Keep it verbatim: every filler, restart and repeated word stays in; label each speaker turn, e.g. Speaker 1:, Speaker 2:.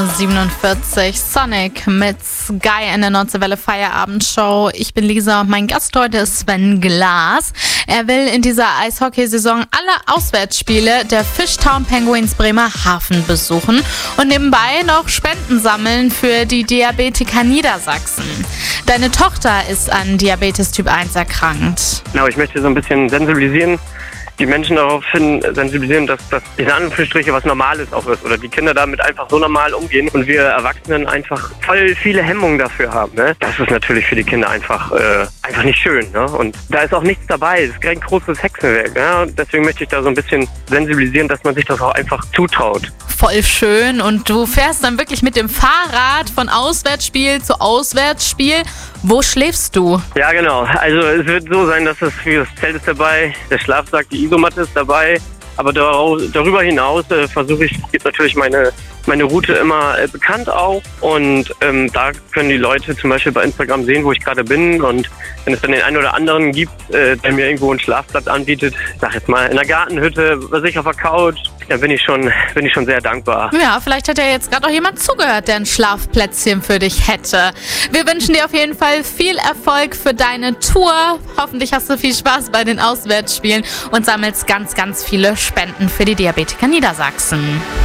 Speaker 1: siebenundvierzig Sonic mit Sky in der Nordseewelle Feierabendshow. Ich bin Lisa und mein Gast heute ist Sven Glas. Er will in dieser Eishockeysaison alle Auswärtsspiele der Fishtown Penguins Bremerhaven besuchen und nebenbei noch Spenden sammeln für die Diabetiker Niedersachsen. Deine Tochter ist an Diabetes Typ eins erkrankt.
Speaker 2: Genau, ich möchte so ein bisschen sensibilisieren, die Menschen darauf hin sensibilisieren, dass das in Anführungsstriche was Normales auch ist oder die Kinder damit einfach so normal umgehen und wir Erwachsenen einfach voll viele Hemmungen dafür haben. Ne? Das ist natürlich für die Kinder einfach äh, einfach nicht schön. Ne? Und da ist auch nichts dabei, es ist kein großes Hexenwerk. Ne? Und deswegen möchte ich da so ein bisschen sensibilisieren, dass man sich das auch einfach zutraut.
Speaker 1: Voll schön, und du fährst dann wirklich mit dem Fahrrad von Auswärtsspiel zu Auswärtsspiel. Wo schläfst du?
Speaker 2: Ja, genau. Also es wird so sein, dass es wie das Zelt ist dabei, der Schlafsack, die Isomatte ist dabei. Aber darüber hinaus äh, versuche ich jetzt natürlich meine, meine Route immer äh, bekannt auch. Und ähm, da können die Leute zum Beispiel bei Instagram sehen, wo ich gerade bin. Und wenn es dann den einen oder anderen gibt, äh, der mir irgendwo einen Schlafplatz anbietet, ich sag jetzt mal in der Gartenhütte, bei sich auf der Couch, da bin ich schon, bin ich schon sehr dankbar.
Speaker 1: Ja, vielleicht hat ja jetzt gerade auch jemand zugehört, der ein Schlafplätzchen für dich hätte. Wir wünschen dir auf jeden Fall viel Erfolg für deine Tour. Hoffentlich hast du viel Spaß bei den Auswärtsspielen und sammelst ganz, ganz viele Spenden für die Diabetiker Niedersachsen.